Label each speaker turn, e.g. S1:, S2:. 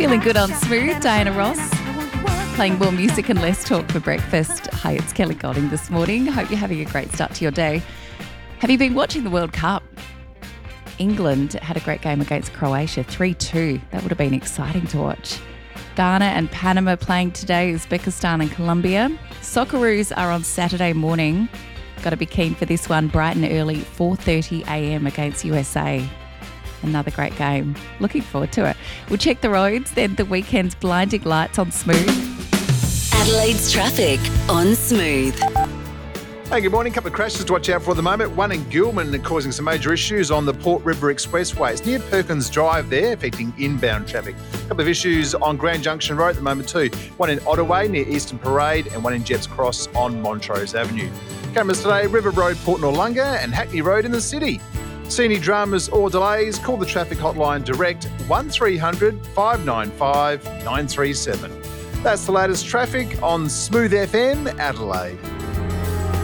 S1: Feeling good on Smooth, Diana Ross. Playing more music and less talk for breakfast. Hi, it's Kelly Golding this morning. Hope you're having a great start to your day. Have you been watching the World Cup? England had a great game against Croatia, 3-2. That would have been exciting to watch. Ghana and Panama playing today, Uzbekistan and Colombia. Socceroos are on Saturday morning. Got to be keen for this one, bright and early, 4:30 a.m. against USA. Another great game. Looking forward to it. We'll check the roads, then the weekend's blinding lights on Smooth.
S2: Adelaide's traffic on Smooth.
S3: Hey, good morning. Couple of crashes to watch out for at the moment. One in Gilman causing some major issues on the Port River Expressway. It's near Perkins Drive there, affecting inbound traffic. Couple of issues on Grand Junction Road at the moment too. One in Ottaway near Eastern Parade and one in Jets Cross on Montrose Avenue. Cameras today, River Road, Port Noarlunga and Hackney Road in the city. See any dramas or delays, call the traffic hotline direct 1300 595 937. That's the latest traffic on Smooth FM Adelaide.